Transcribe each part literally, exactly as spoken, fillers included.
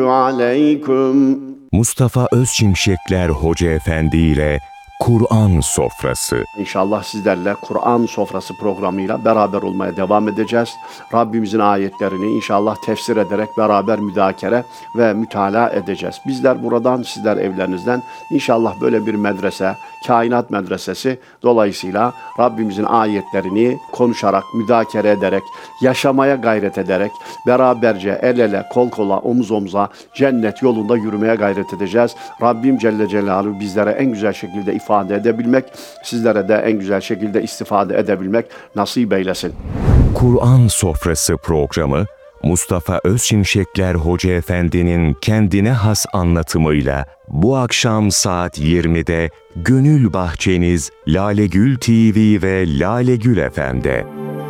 Aleyküm. Mustafa Özçimşekler Hoca Efendi ile Kur'an Sofrası. İnşallah sizlerle Kur'an Sofrası programıyla beraber olmaya devam edeceğiz. Rabbimizin ayetlerini inşallah tefsir ederek beraber müzakere ve mütalaa edeceğiz. Bizler buradan, sizler evlerinizden inşallah böyle bir medrese, kainat medresesi dolayısıyla Rabbimizin ayetlerini konuşarak, müzakere ederek, yaşamaya gayret ederek, beraberce el ele, kol kola, omuz omuza cennet yolunda yürümeye gayret edeceğiz. Rabbim Celle Celaluhu bizlere en güzel şekilde ifade edebilmek, sizlere de en güzel şekilde istifade edebilmek nasip eylesin. Kur'an Sofrası programı, Mustafa Özçimşekler Hoca Efendi'nin kendine has anlatımıyla bu akşam saat yirmide Gönül Bahçeniz Lalegül T V ve Lalegül F M'de.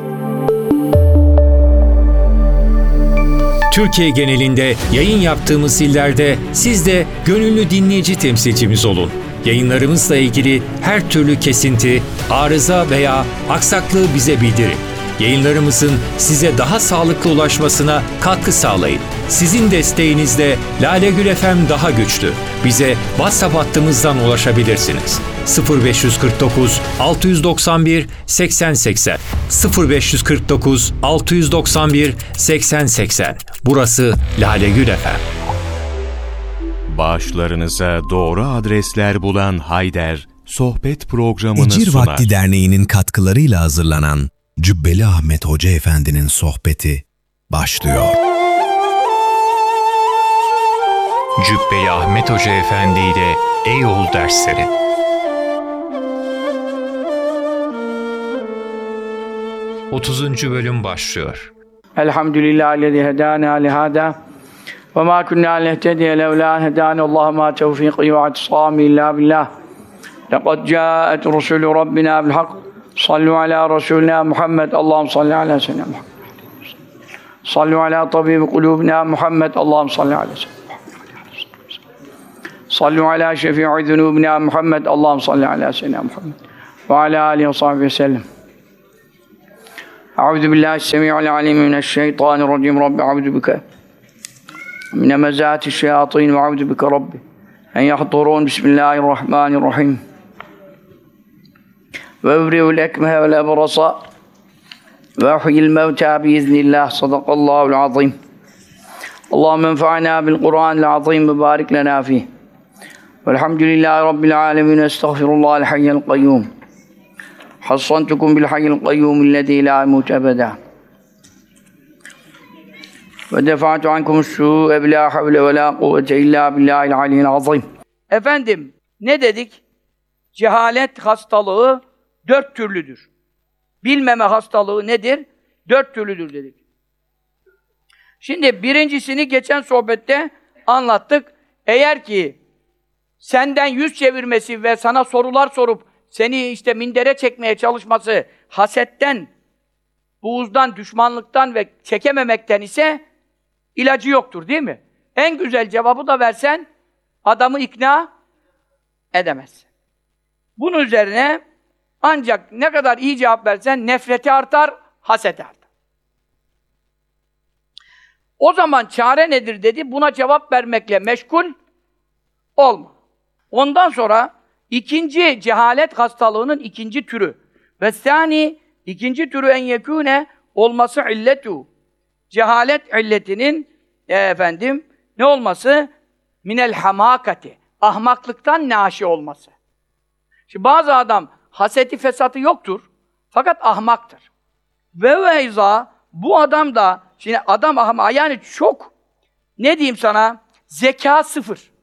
Türkiye genelinde yayın yaptığımız illerde siz de gönüllü dinleyici temsilcimiz olun. Yayınlarımızla ilgili her türlü kesinti, arıza veya aksaklığı bize bildirin. Yayınlarımızın size daha sağlıklı ulaşmasına katkı sağlayın. Sizin desteğinizle Lalegül F M daha güçlü. Bize WhatsApp hattımızdan ulaşabilirsiniz. sıfır beş kırk dokuz altı doksan bir seksen seksen sıfır beş kırk dokuz altı doksan bir seksen seksen. Burası Lalegül F M. Bağışlarınıza doğru adresler bulan Hayder, sohbet programını Ecir sunar. Vakti Derneği'nin katkılarıyla hazırlanan Cübbeli Ahmet Hoca Efendi'nin sohbeti başlıyor. Cübbeli Ahmet Hoca Efendi ile Eyol dersleri. otuzuncu bölüm başlıyor. Elhamdülillahillezî hedâna lihâdâ ve mâ kunnâ lehtediye levlâ hedânallâhu mâ tevfîkî ve i'tisâmî illâ billah. Lekad câet rusulü rabbina bil hak. Sallu ala Resulina Muhammed. Allahümme salli ala seyyidina Muhammed. Sallu ala tabibi kulubina Muhammed. Allahümme salli ala seyyidina Muhammed. Sallu ala şefî'i zunubina Muhammed. Allahümme salli ala seyyidina Muhammed. Ve ala alihi ve sahbihi ve sellem. Euzu billahi semi'il alim mineşşeytanirracim. Rabbi euzu bike min hemezâti'ş-şeyâtîn ve euzu bike Rabbi en yahdurûn. Bismillahirrahmanirrahim. Ve evri'ul ekmehe vel ebrasa ve uhyil mevtâ biiznillah. Sadakallâhu'l azîm. Allahümme enfa'nâ bil Kur'ânil azîm ve bârik lenâ fîh. Velhamdülillâhi rabbil âlemîn. Estağfirullâhel hayyel kayyûm. Hassantukum bil hayyil kayyûm illezî lâ yemûtu ebedâ. Ve defa'tu ankumus sû'e bilâ havle ve lâ kuvvete illâ billâhil aliyyil azîm. Efendim, ne dedik? Cehalet hastalığı dört türlüdür. Bilmeme hastalığı nedir? Dört türlüdür dedik. Şimdi birincisini geçen sohbette anlattık. Eğer ki senden yüz çevirmesi ve sana sorular sorup seni işte mindere çekmeye çalışması hasetten, buğuzdan, düşmanlıktan ve çekememekten ise ilacı yoktur, değil mi? En güzel cevabı da versen adamı ikna edemezsin. Bunun üzerine ancak ne kadar iyi cevap versen nefreti artar, haseti artar. O zaman çare nedir dedi, buna cevap vermekle meşgul olma. Ondan sonra ikinci cehalet hastalığının ikinci türü. Vestani, ikinci türü en yekûne olması illetu. Cehalet illetinin e, efendim ne olması? Minel hamakati. Ahmaklıktan nâşi olması. Şimdi bazı adam haseti fesatı yoktur. Fakat ahmaktır. Ve veyza bu adam da şimdi adam ahmak yani çok ne diyeyim sana zeka sıfır.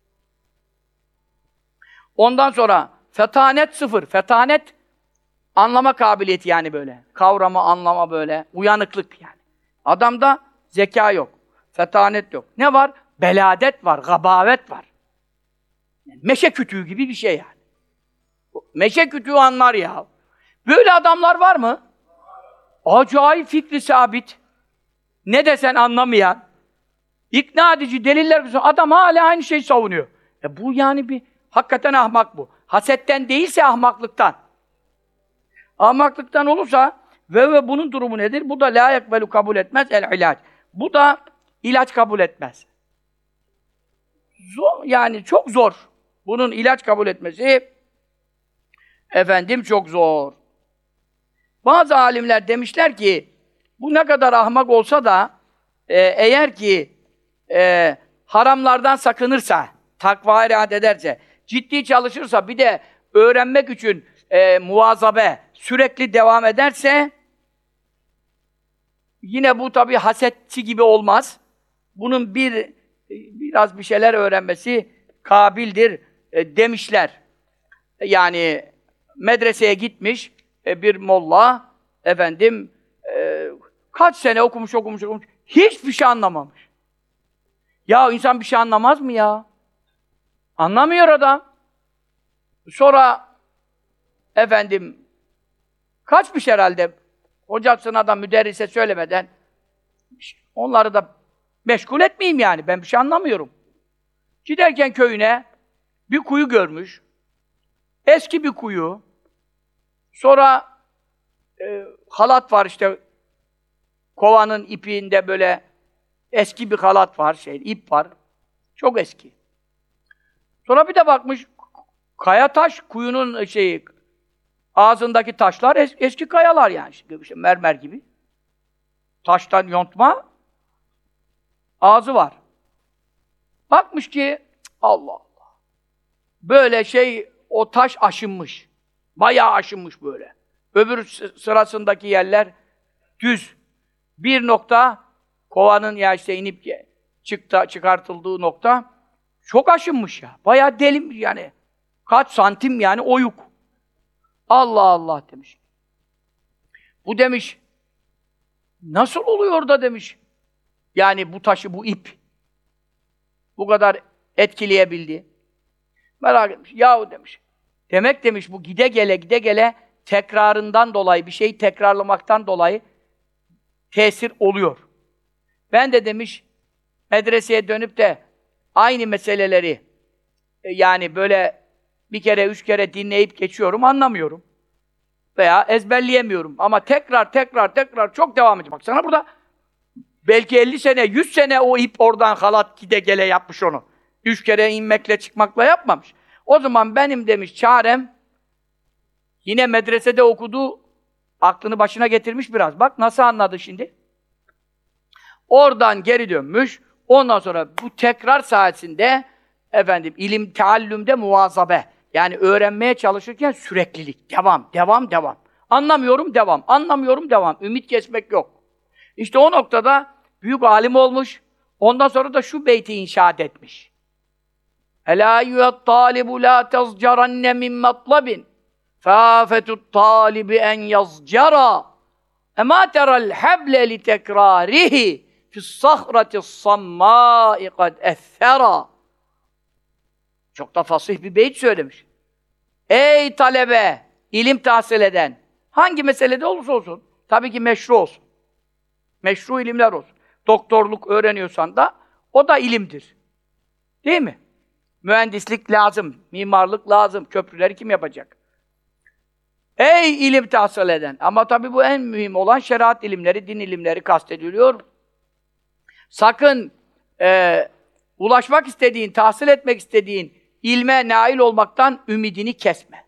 Ondan sonra fetanet sıfır. Fetanet anlama kabiliyeti yani böyle. Kavrama, anlama böyle. Uyanıklık yani. Adamda zeka yok. Fetanet yok. Ne var? Beladet var, gabavet var. Yani meşe kütüğü gibi bir şey yani. Meşe kütüğü anlar ya. Böyle adamlar var mı? Acayip fikri sabit. Ne desen anlamayan. İkna edici deliller. Adam hala aynı şeyi savunuyor. E bu yani bir hakikaten ahmak bu. Hasetten değilse ahmaklıktan. Ahmaklıktan olursa ve ve bunun durumu nedir? Bu da la yekbelu kabul etmez el ilaç. Bu da ilaç kabul etmez. zor, yani çok zor. Bunun ilaç kabul etmesi efendim çok zor. Bazı alimler demişler ki bu ne kadar ahmak olsa da e, eğer ki e, haramlardan sakınırsa, takva riayet ederse, ciddi çalışırsa, bir de öğrenmek için e, muvazabe sürekli devam ederse yine bu tabii hasetçi gibi olmaz. Bunun bir biraz bir şeyler öğrenmesi kabildir e, demişler. Yani medreseye gitmiş e, bir molla efendim e, kaç sene okumuş okumuş okumuş hiçbir şey anlamamış. Ya insan bir şey anlamaz mı ya? Anlamıyor adam. Sonra efendim kaçmış herhalde hocasına da müderrise söylemeden onları da meşgul etmeyeyim yani. Ben bir şey anlamıyorum. Giderken köyüne bir kuyu görmüş. Eski bir kuyu. Sonra e, halat var işte kovanın ipiğinde böyle eski bir halat var, şey, ip var. Çok eski. Sonra bir de bakmış kaya taş, kuyunun şeyi ağzındaki taşlar es, eski kayalar yani. İşte mermer gibi. Taştan yontma ağzı var. Bakmış ki Allah Allah. Böyle şey o taş aşınmış. Bayağı aşınmış böyle. Öbür sırasındaki yerler düz. Bir nokta kovanın ya işte inip çıktı, çıkartıldığı nokta çok aşınmış ya. Bayağı delim yani. Kaç santim yani oyuk. Allah Allah demiş. Bu demiş nasıl oluyor da demiş. Yani bu taşı, bu ip bu kadar etkileyebildi. Merak etmiş. Yahu demiş. Demek demiş bu gide gele gide gele tekrarından dolayı, bir şeyi tekrarlamaktan dolayı tesir oluyor. Ben de demiş medreseye dönüp de aynı meseleleri yani böyle bir kere, üç kere dinleyip geçiyorum, anlamıyorum. Veya ezberleyemiyorum. Ama tekrar, tekrar, tekrar çok devam ediyor. Bak sana burada belki elli sene, yüz sene o ip oradan halat gide gele yapmış onu. Üç kere inmekle çıkmakla yapmamış. O zaman benim demiş çarem yine medresede okudu, aklını başına getirmiş biraz. Bak nasıl anladı şimdi? Oradan geri dönmüş. Ondan sonra bu tekrar sayesinde efendim ilim teallümde muvazabe. Yani öğrenmeye çalışırken süreklilik. Devam, devam, devam. Anlamıyorum, devam. Anlamıyorum, devam. Ümit kesmek yok. İşte o noktada büyük alim olmuş. Ondan sonra da şu beyti inşaat etmiş. Elâ eyyühet tâlibu lâ tezcarenne min matlabin fâfetut tâlibi en yazcara emâ terel heble li tekrârihi fi's-sahrati s-sammâi kad ethera. Çok da fasih bir beyt söylemiş. Ey talebe, ilim tahsil eden, hangi meselede olursa olsun, tabii ki meşru olsun. Meşru ilimler olsun. Doktorluk öğreniyorsan da, o da ilimdir. Değil mi? Mühendislik lazım, mimarlık lazım, köprüleri kim yapacak? Ey ilim tahsil eden! Ama tabii bu en mühim olan şeriat ilimleri, din ilimleri kastediliyor. Sakın e, ulaşmak istediğin, tahsil etmek istediğin ilme nail olmaktan ümidini kesme.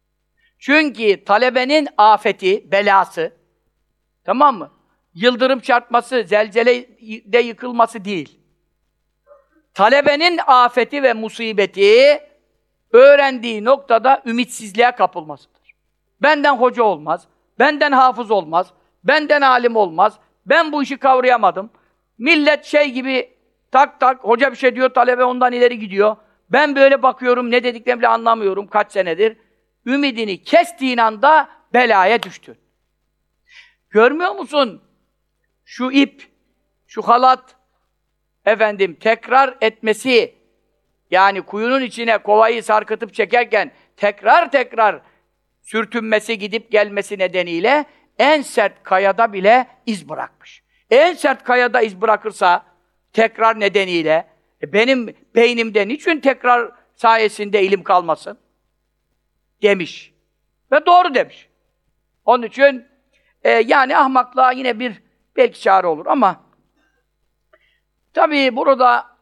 Çünkü talebenin afeti, belası, tamam mı? Yıldırım çarpması, zelzelede yıkılması değil. Talebenin afeti ve musibeti öğrendiği noktada ümitsizliğe kapılmasıdır. Benden hoca olmaz, benden hafız olmaz, benden alim olmaz, ben bu işi kavrayamadım. Millet şey gibi tak tak, hoca bir şey diyor, talebe ondan ileri gidiyor. Ben böyle bakıyorum, ne dediklerini bile anlamıyorum kaç senedir. Ümidini kestiğin anda belaya düştün. Görmüyor musun? Şu ip, şu halat, efendim tekrar etmesi, yani kuyunun içine kovayı sarkıtıp çekerken tekrar tekrar sürtünmesi, gidip gelmesi nedeniyle en sert kayada bile iz bırakmış. En sert kayada iz bırakırsa tekrar nedeniyle e benim beynimde niçin tekrar sayesinde ilim kalmasın? Demiş. Ve doğru demiş. Onun için e, yani ahmaklığa yine bir belki çare olur ama tabii burada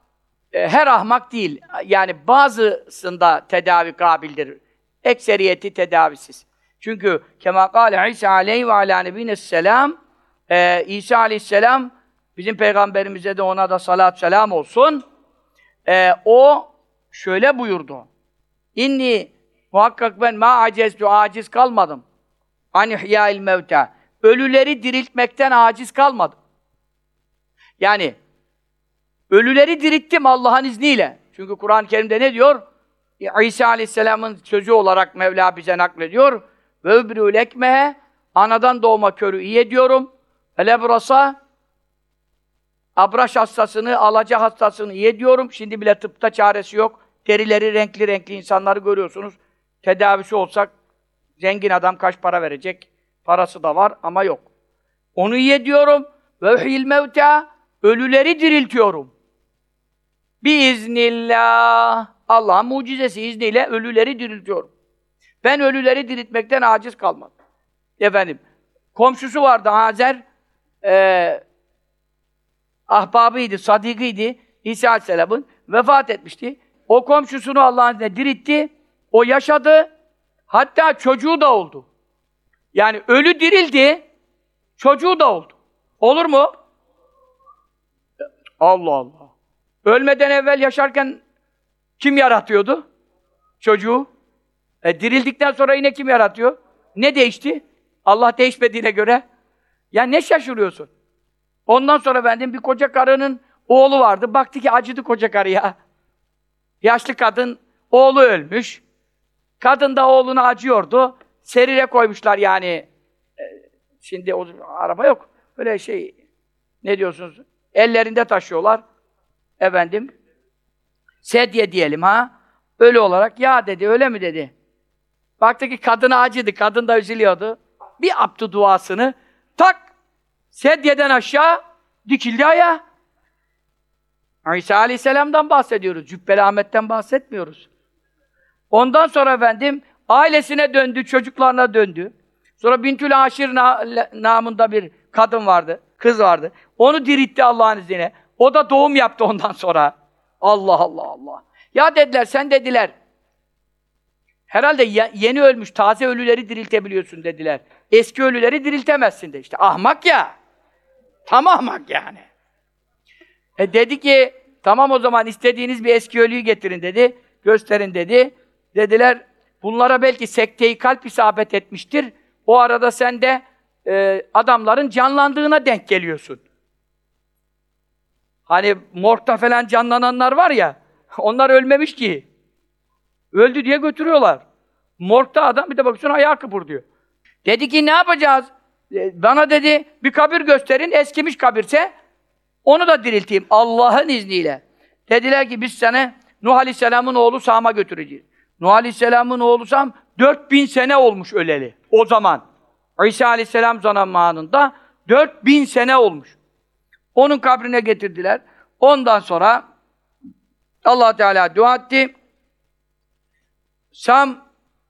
e, her ahmak değil. Yani bazısında tedavi kabildir. Ekseriyeti tedavisiz. Çünkü kema kâle İsa aleyhi ve alâ nebînesselam e, İsa aleyhisselam bizim peygamberimize de ona da salat selam olsun. E, o şöyle buyurdu. İnni muhakkak ben ma aceztu aciz kalmadım. An ihyâil mevtâ. Ölüleri diriltmekten aciz kalmadım. Yani ölüleri dirilttim Allah'ın izniyle. Çünkü Kur'an-ı Kerim'de ne diyor? İsa Aleyhisselam'ın sözü olarak Mevla bize naklediyor. Ve öbrül ekmehe, anadan doğma körü iyi ediyorum. Elebrasa, abraş hastasını, alaca hastasını iyi ediyorum. Şimdi bile tıpta çaresi yok. Derileri renkli renkli insanları görüyorsunuz. Tedavisi olsak zengin adam kaç para verecek? Parası da var ama yok. Onu iyi ediyorum. Ve uhyil mevtâ, ölüleri diriltiyorum. Biiznillah. Allah'ın mucizesi izniyle ölüleri diriltiyorum. Ben ölüleri diriltmekten aciz kalmadım. Efendim, komşusu vardı Hazer, e, ahbabıydı, sadikiydi, İsa Aleyhisselam'ın, vefat etmişti. O komşusunu Allah'ın izniyle diritti, o yaşadı, hatta çocuğu da oldu. Yani ölü dirildi, çocuğu da oldu. Olur mu? Allah Allah. Ölmeden evvel yaşarken kim yaratıyordu? Çocuğu. E, dirildikten sonra yine kim yaratıyor? Ne değişti? Allah değişmediğine göre. Ya ne şaşırıyorsun? Ondan sonra efendim bir koca karının oğlu vardı. Baktı ki acıdı koca karıya. Yaşlı kadın, oğlu ölmüş. Kadın da oğluna acıyordu. Serire koymuşlar yani. E, şimdi o araba yok. Böyle şey, ne diyorsunuz? Ellerinde taşıyorlar. Efendim, sedye diyelim ha. Ölü olarak, ya dedi, öyle mi dedi. Baktı ki kadına acıdı, kadın da üzülüyordu. Bir aptı duasını, tak! Sedyeden aşağı, dikildi ayağa. İsa Aleyhisselam'dan bahsediyoruz, Cübbeli Ahmet'ten bahsetmiyoruz. Ondan sonra efendim, ailesine döndü, çocuklarına döndü. Sonra Bintül Aşir na namında bir kadın vardı, kız vardı. Onu diritti Allah'ın izniyle. O da doğum yaptı ondan sonra. Allah Allah Allah. Ya dediler, sen dediler, herhalde yeni ölmüş, taze ölüleri diriltebiliyorsun dediler. Eski ölüleri diriltemezsin de işte. Ahmak ya. Tam ahmak yani. E dedi ki, tamam o zaman istediğiniz bir eski ölüyü getirin dedi. Gösterin dedi. Dediler, bunlara belki sekte-i kalp isabet etmiştir. O arada sen de e, adamların canlandığına denk geliyorsun. Hani morgda falan canlananlar var ya, onlar ölmemiş ki. Öldü diye götürüyorlar. Morgda adam bir de bakıyorsun ayağı kıpırdıyor. Dedi ki ne yapacağız? Bana dedi bir kabir gösterin, eskimiş kabirse onu da dirilteyim Allah'ın izniyle. Dediler ki biz seni Nuh Aleyhisselam'ın oğlu Sam'a götüreceğiz. Nuh Aleyhisselam'ın oğlu Sam dört bin sene olmuş öleli o zaman. İsa Aleyhisselam zamanında dört bin sene olmuş. Onun kabrine getirdiler. Ondan sonra Allah Teala dua etti. Sam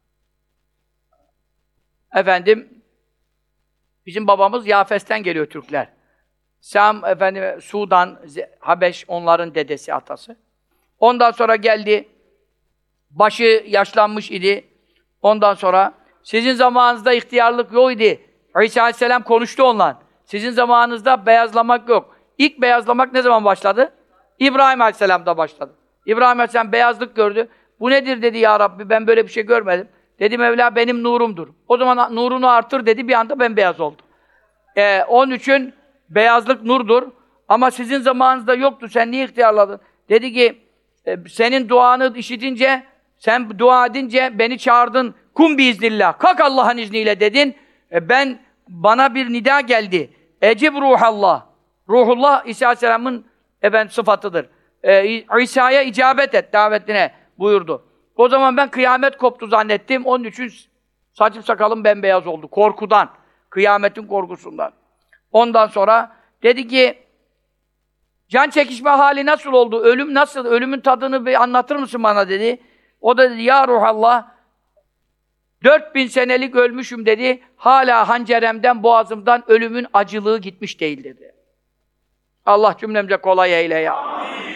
efendim bizim babamız Yafes'ten geliyor Türkler. Sam efendim Sudan, Habeş onların dedesi, atası. Ondan sonra geldi. Başı yaşlanmış idi. Ondan sonra sizin zamanınızda ihtiyarlık yok idi. İsa Aleyhisselam konuştu onunla. Sizin zamanınızda beyazlamak yok. İlk beyazlamak ne zaman başladı? İbrahim Aleyhisselam'da başladı. İbrahim Aleyhisselam beyazlık gördü. Bu nedir dedi ya Rabbi, ben böyle bir şey görmedim. Dedi Mevla benim nurumdur. O zaman nurunu artır dedi, bir anda bembeyaz oldu. Ee, onun için beyazlık nurdur. Ama sizin zamanınızda yoktu, sen niye ihtiyarladın? Dedi ki e, senin duanı işitince, sen dua edince beni çağırdın. Kum biiznillah, kalk Allah'ın izniyle dedin. E, ben, bana bir nida geldi. Ecib ruhallah. Ruhullah İsa Aleyhisselam'ın efendim sıfatıdır. Ee, İsa'ya icabet et davetine buyurdu. O zaman ben kıyamet koptu zannettim. Onun için saçım sakalım bembeyaz oldu. Korkudan. Kıyametin korkusundan. Ondan sonra dedi ki can çekişme hali nasıl oldu? Ölüm nasıl? Ölümün tadını bir anlatır mısın bana dedi. O da dedi ya ruhallah dört bin senelik ölmüşüm dedi. Hala hanceremden, boğazımdan ölümün acılığı gitmiş değil dedi. Allah cümlemize kolay eyle ya. Amin.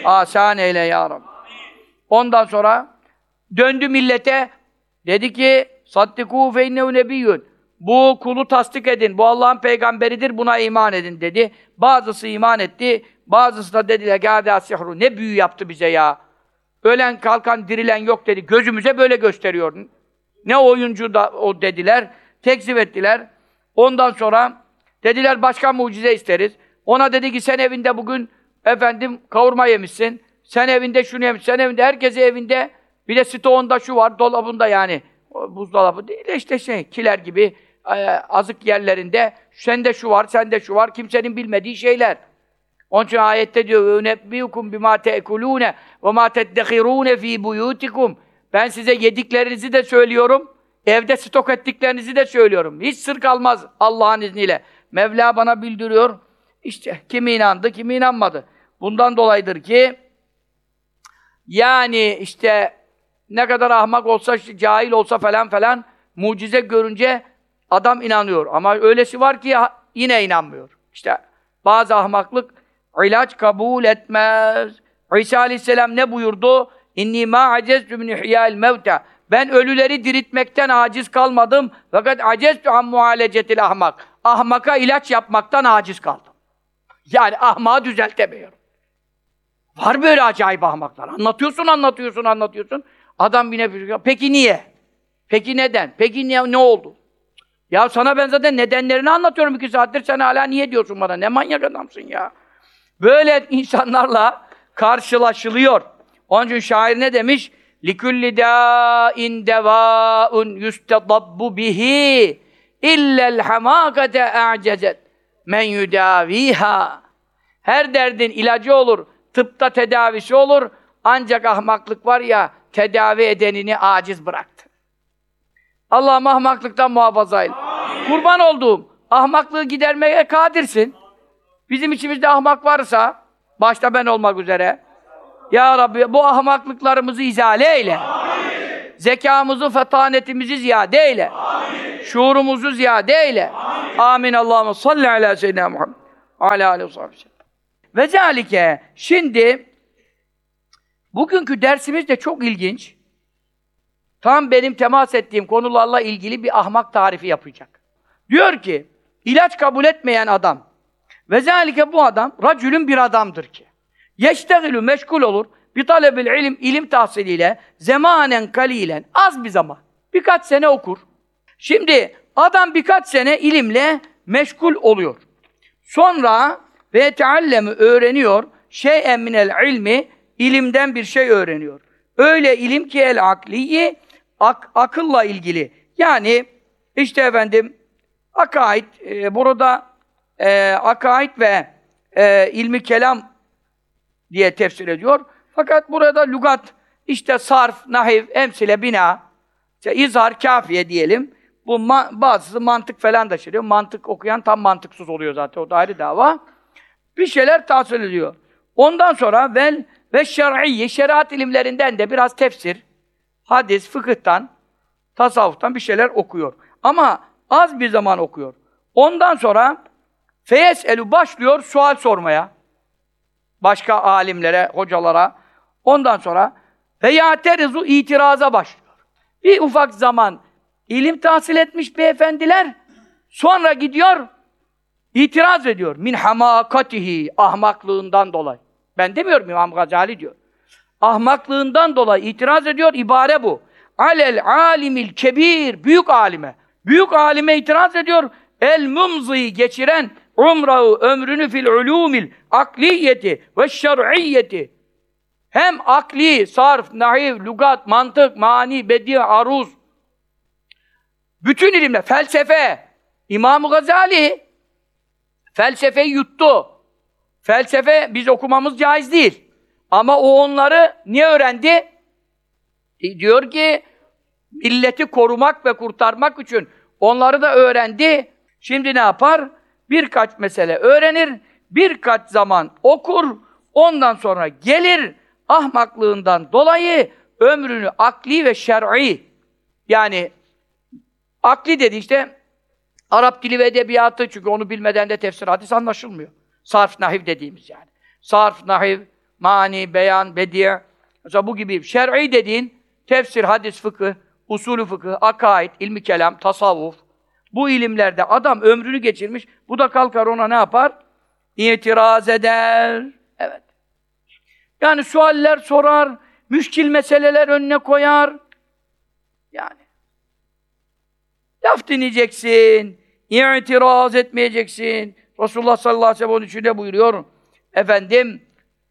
Asan eyle ya Rabbi. Ondan sonra döndü millete. Dedi ki Saddikû fe innehu nebiyyun. Bu kulu tasdik edin. Bu Allah'ın peygamberidir. Buna iman edin dedi. Bazısı iman etti. Bazısı da dediler ki hâdâ sihru. Ne büyü yaptı bize ya. Ölen kalkan dirilen yok dedi. Gözümüze böyle gösteriyor. Ne oyuncu da o dediler. Tekzip ettiler. Ondan sonra dediler başka mucize isteriz. Ona dedi ki sen evinde bugün efendim kavurma yemişsin. Sen evinde şunu yemişsin. Sen evinde herkesi evinde. Bir de stoğunda şu var. Dolabında yani. Buzdolabı değil de işte şey kiler gibi e, azık yerlerinde. Sende şu var, sende şu var. Kimsenin bilmediği şeyler. Onun için ayette diyor "Unebbiukum bima te'kulune ve ma teddehirune fi buyutikum." Ben size yediklerinizi de söylüyorum. Evde stok ettiklerinizi de söylüyorum. Hiç sır kalmaz Allah'ın izniyle. Mevla bana bildiriyor. İşte kimi inandı, kimi inanmadı. Bundan dolayıdır ki yani işte ne kadar ahmak olsa, cahil olsa falan falan mucize görünce adam inanıyor. Ama öylesi var ki yine inanmıyor. İşte bazı ahmaklık ilaç kabul etmez. İsa Aleyhisselam ne buyurdu? İnni ma aceztu min ihya'il mevta. Ben ölüleri diriltmekten aciz kalmadım. Fakat aceztu an muhalecetil ahmak. Ahmaka ilaç yapmaktan aciz kaldım. Yani ahmağı düzeltemiyorum. Var böyle acayip ahmaklar. Anlatıyorsun, anlatıyorsun, anlatıyorsun. Adam yine bir peki niye? Peki neden? Peki niye, ne oldu? Ya sana ben zaten nedenlerini anlatıyorum iki saattir. Sen hala niye diyorsun bana? Ne manyak adamsın ya? Böyle insanlarla karşılaşılıyor. Onun için şair ne demiş? لِكُلِّ دَاءٍ دَوَاءٌ يُسْتَضَبُّ بِهِ اِلَّا الْحَمَاقَةَ اَعْجَزَتْ مَنْ يُدَاوِيهَا. Her derdin ilacı olur, tıpta tedavisi olur. Ancak ahmaklık var ya, tedavi edenini aciz bıraktı. Allah'ım ahmaklıktan muhafaza eyle. Kurban olduğum, ahmaklığı gidermeye kadirsin. Bizim içimizde ahmak varsa, başta ben olmak üzere, Ya Rabbi bu ahmaklıklarımızı izale eyle. Amin. Zekamızı, fetanetimizi ziyade eyle. Amin. Şuurumuzu ziyade eyle. Amin. Amin. Allahümme salli ala seyyidina Muhammed. Ala aleyhi ve sellem. Ve zâlike, şimdi bugünkü dersimiz de çok ilginç. Tam benim temas ettiğim konularla ilgili bir ahmak tarifi yapacak. Diyor ki, ilaç kabul etmeyen adam ve zâlike bu adam, racülün bir adamdır ki yeştegilü meşgul olur bir talebil ilim, ilim tahsiliyle zemanen kalilen, az bir zaman, birkaç sene okur. Şimdi adam birkaç sene ilimle meşgul oluyor. Sonra ve teallemi öğreniyor, şey'en minel ilmi, ilimden bir şey öğreniyor. Öyle ilim ki el akliyi, ak, akılla ilgili. Yani işte efendim akaid, e, burada e, akaid ve e, ilmi kelam diye tefsir ediyor. Fakat burada lügat, işte sarf, nahiv, emsile, bina, işte izhar, kafiye diyelim. Bu ma bazısı mantık falan da şey diyor. Mantık okuyan tam mantıksız oluyor zaten. O da ayrı dava. Bir şeyler tahsil ediyor. Ondan sonra vel ve şer'iyye, şeriat ilimlerinden de biraz tefsir, hadis, fıkıhtan, tasavvuftan bir şeyler okuyor. Ama az bir zaman okuyor. Ondan sonra feyes'elü başlıyor sual sormaya. Başka alimlere, hocalara. Ondan sonra feyaterizu itiraza başlıyor. Bir ufak zaman ilim tahsil etmiş beyefendiler, sonra gidiyor, itiraz ediyor. Min hamakatihi, ahmaklığından dolayı. Ben demiyorum, İmam Gazali diyor. Ahmaklığından dolayı itiraz ediyor, ibare bu. Alel alimil kebir, büyük alime. Büyük alime itiraz ediyor. El mumzi, geçiren umrahu, ömrünü fil ulumil akliyeti ve şer'iyyeti. Hem akli, sarf, nahiv, lügat, mantık, mani, bedi, aruz. Bütün ilimler, felsefe. İmam Gazali felsefeyi yuttu. Felsefe biz okumamız caiz değil. Ama o onları niye öğrendi? E diyor ki milleti korumak ve kurtarmak için onları da öğrendi. Şimdi ne yapar? Birkaç mesele öğrenir, birkaç zaman okur, ondan sonra gelir ahmaklığından dolayı ömrünü akli ve şer'i, yani akli dedi işte Arap dili ve edebiyatı, çünkü onu bilmeden de tefsir hadis anlaşılmıyor. Sarf, nahiv dediğimiz yani. Sarf, nahiv, mani, beyan, bedi'. Mesela bu gibi şer'i dediğin tefsir, hadis, fıkıh, usulü fıkıh, akaid, ilmi kelam, tasavvuf. Bu ilimlerde adam ömrünü geçirmiş. Bu da kalkar ona ne yapar? İtiraz eder. Evet. Yani sualler sorar, müşkil meseleler önüne koyar. Yani. Laf dinleyeceksin, itiraz etmeyeceksin. Resulullah sallallahu aleyhi ve sellem onun için de buyuruyor. Efendim,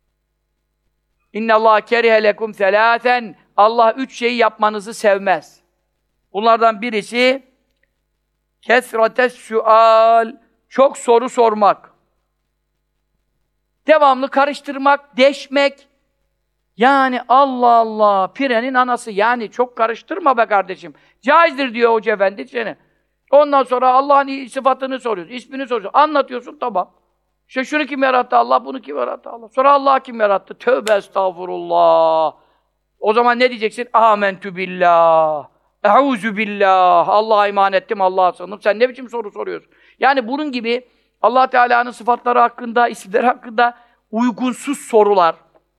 İnne Allah kerihe lekum selâsen. Allah üç şeyi yapmanızı sevmez. Bunlardan birisi kesrates sual. Çok soru sormak. Devamlı karıştırmak, deşmek. Yani Allah Allah, pirenin anası. Yani çok karıştırma be kardeşim. Caizdir diyor Hoca Efendi seni. Ondan sonra Allah'ın sıfatını soruyorsun, ismini soruyorsun. Anlatıyorsun, tamam. İşte şunu kim yarattı? Allah, bunu kim yarattı? Allah. Sonra Allah kim yarattı? Tövbe estağfurullah. O zaman ne diyeceksin? Âmentü billah. Eûzü billah. Allah'a iman ettim, Allah'a sığındım. Sen ne biçim soru soruyorsun? Yani bunun gibi Allah Teala'nın sıfatları hakkında, isimleri hakkında uygunsuz sorular,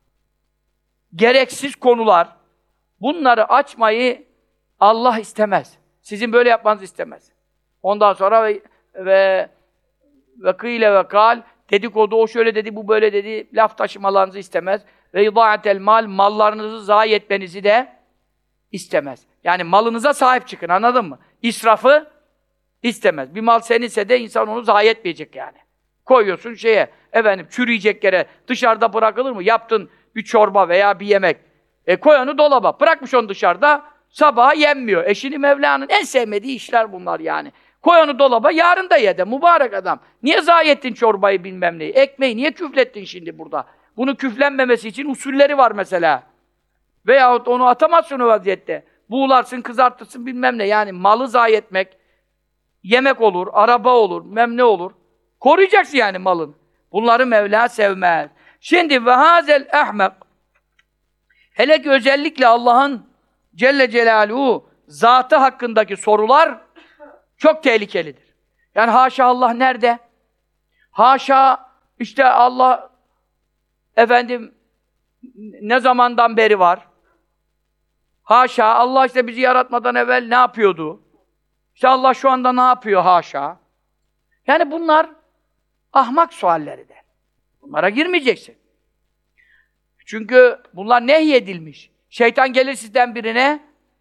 gereksiz konular, bunları açmayı Allah istemez. Sizin böyle yapmanızı istemez. Ondan sonra ve ve ve kıyle ve kal, dedikodu, o şöyle dedi, bu böyle dedi, laf taşımalarınızı istemez. Ve idâetel mal, mallarınızı zayi etmenizi de istemez. Yani malınıza sahip çıkın, anladın mı? İsrafı istemez. Bir mal seninse de insan onu zayi etmeyecek yani. Koyuyorsun şeye, efendim çürüyecek yere, dışarıda bırakılır mı? Yaptın bir çorba veya bir yemek. E koy onu dolaba, bırakmış onu dışarıda, sabaha yenmiyor. Eşini Mevla'nın en sevmediği işler bunlar yani. Koy onu dolaba, yarın da ye de, mübarek adam. Niye zayi ettin çorbayı bilmem neyi? Ekmeği niye küflettin şimdi burada? Bunun küflenmemesi için usulleri var mesela. Veyahut onu atamazsın o vaziyette. Buğularsın, kızartırsın bilmem ne. Yani malı zayi etmek, yemek olur, araba olur, bilmem ne olur. Koruyacaksın yani malın. Bunları Mevla sevmez. Şimdi ve hazel ahmak, hele ki özellikle Allah'ın Celle Celaluhu zatı hakkındaki sorular çok tehlikelidir. Yani haşa Allah nerede? Haşa işte Allah efendim ne zamandan beri var? Haşa Allah işte bizi yaratmadan evvel ne yapıyordu? İşte Allah şu anda ne yapıyor haşa? Yani bunlar ahmak sualleridir. Bunlara girmeyeceksin. Çünkü bunlar nehyedilmiş. Şeytan gelir sizden birine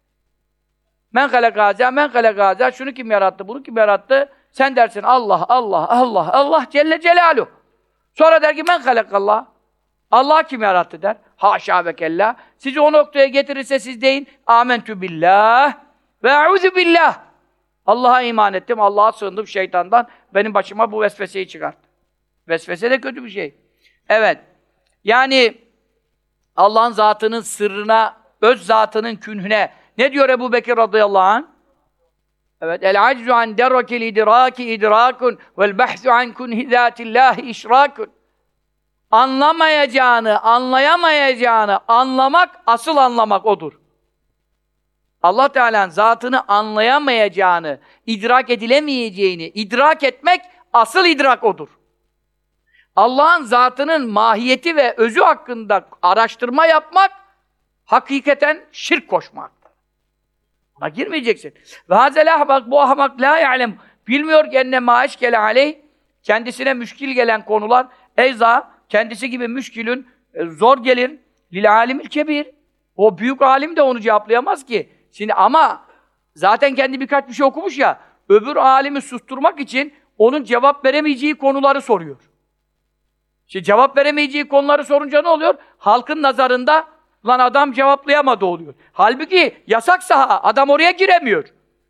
men halakâzâ, men halakâzâ, şunu kim yarattı, bunu kim yarattı? Sen dersin Allah, Allah, Allah, Allah Celle Celaluhu. Sonra der ki men halakallah. Allah kim yarattı der. Haşa ve kella. Sizi o noktaya getirirse siz deyin âmentü billah ve eûzü billah. Allah'a iman ettim, Allah'a sığındım şeytandan. Benim başıma bu vesveseyi çıkarttı. Vesvese de kötü bir şey. Evet. Yani Allah'ın zatının sırrına, öz zatının künhüne. Ne diyor Ebu Bekir radıyallahu anh? Evet. El-aczu an derrakil idraki idrakun vel bahsu an kunhi zâtillâhi işrakun. Anlamayacağını, anlayamayacağını anlamak, asıl anlamak odur. Allah Teala'nın zatını anlayamayacağını, idrak edilemeyeceğini idrak etmek, asıl idrak odur. Allah'ın zatının mahiyeti ve özü hakkında araştırma yapmak, hakikaten şirk koşmaktır. Buna girmeyeceksin. Ve hazel ahmak, bu ahmak la ya'lem, bilmiyor ki enne ma eşkele aleyh, kendisine müşkil gelen konular, eyza, kendisi gibi müşkilün e, zor gelir, lil alimil kebir. O büyük alim de onu cevaplayamaz ki. Şimdi ama zaten kendi birkaç bir şey okumuş ya, öbür alimi susturmak için onun cevap veremeyeceği konuları soruyor. Şimdi cevap veremeyeceği konuları sorunca ne oluyor? Halkın nazarında lan adam cevaplayamadı oluyor. Halbuki yasak saha, adam oraya giremiyor.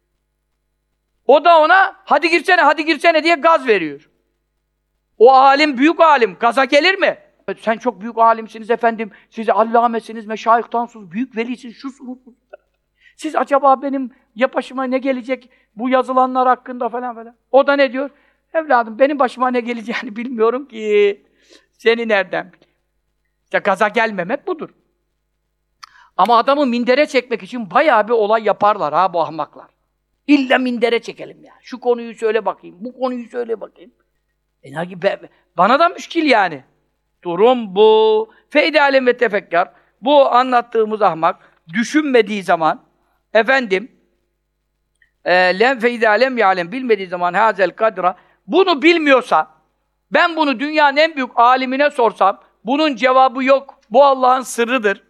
O da ona hadi girsene, hadi girsene diye gaz veriyor. O alim, büyük alim, gaza gelir mi? Sen çok büyük alimsiniz efendim, siz allamesiniz, meşayihtansınız, büyük velisiniz, şusunuz. Siz acaba benim ya başıma ne gelecek bu yazılanlar hakkında falan falan. O da ne diyor? Evladım benim başıma ne geleceğini bilmiyorum ki. Seni nereden bileyim? İşte gaza gelmemek budur. Ama adamı mindere çekmek için bayağı bir olay yaparlar ha bu ahmaklar. İlla mindere çekelim ya. Şu konuyu söyle bakayım, bu konuyu söyle bakayım. E, be, bana da müşkil yani. Durum bu. Feyde alem ve tefekkar. Bu anlattığımız ahmak düşünmediği zaman efendim e, lem feyde alem ya'lem bilmediği zaman hazel kadra bunu bilmiyorsa ben bunu dünyanın en büyük alimine sorsam bunun cevabı yok. Bu Allah'ın sırrıdır.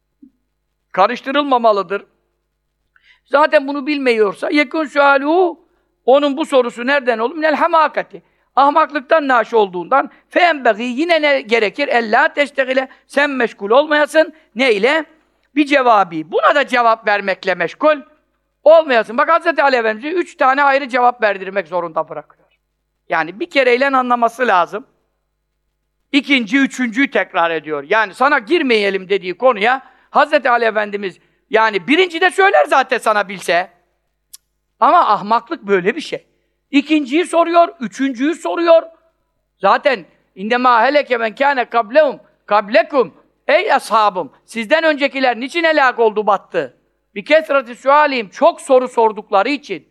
Karıştırılmamalıdır. Zaten bunu bilmiyorsa yekun sualuhu onun bu sorusu nereden olur? Minel hamakati. Ahmaklıktan naş olduğundan feenbeği yine ne gerekir? Ella teştegile sen meşgul olmayasın. Ne ile? Bir cevabı. Buna da cevap vermekle meşgul olmayasın. Bak Hazreti Ali Efendimiz'i üç tane ayrı cevap verdirmek zorunda bırakıyor. Yani bir kereyle anlaması lazım. İkinci, üçüncüyü tekrar ediyor. Yani sana girmeyelim dediği konuya Hazreti Ali Efendimiz yani birinci de söyler zaten sana bilse. Ama ahmaklık böyle bir şey. İkinciyi soruyor, üçüncüyü soruyor. Zaten indemâ heleke men kâne kablehum kablekum ey ashabım sizden öncekiler niçin helak oldu battı? Bi kesreti sualihim çok soru sordukları için.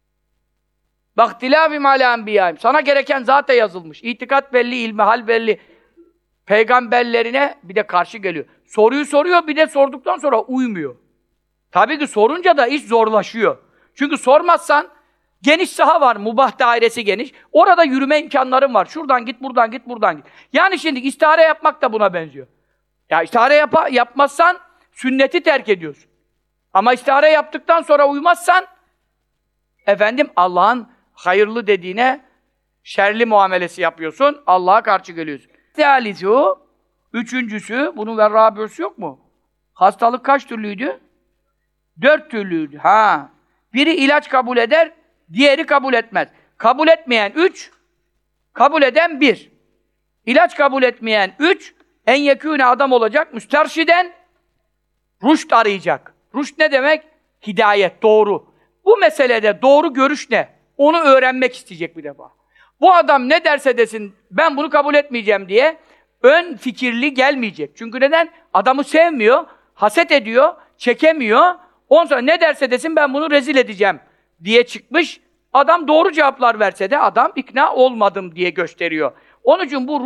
Baktilâfim alâ enbiyâim sana gereken zaten yazılmış. İtikat belli, ilmihal belli. Peygamberlerine bir de karşı geliyor. Soruyu soruyor bir de sorduktan sonra uymuyor. Tabii ki sorunca da iş zorlaşıyor. Çünkü sormazsan geniş saha var, mubah dairesi geniş. Orada yürüme imkanların var. Şuradan git, buradan git, buradan git. Yani şimdi istihare yapmak da buna benziyor. Ya istihare yap yapmazsan sünneti terk ediyorsun. Ama istihare yaptıktan sonra uymazsan efendim Allah'ın hayırlı dediğine şerli muamelesi yapıyorsun. Allah'a karşı geliyorsun. Tealizu, üçüncüsü, bunun ve rabiusu yok mu? Hastalık kaç türlüydü? Dört türlüydü. Ha. Biri ilaç kabul eder, diğeri kabul etmez. Kabul etmeyen üç, kabul eden bir. İlaç kabul etmeyen üç, en yekûne adam olacak, müsterşiden rüşt arayacak. Rüşt ne demek? Hidayet, doğru. Bu meselede doğru görüş ne? Onu öğrenmek isteyecek bir defa. Bu adam ne derse desin, ben bunu kabul etmeyeceğim diye ön fikirli gelmeyecek. Çünkü neden? Adamı sevmiyor, haset ediyor, çekemiyor. Ondan sonra ne derse desin ben bunu rezil edeceğim diye çıkmış. Adam doğru cevaplar verse de adam ikna olmadım diye gösteriyor. Onun için bu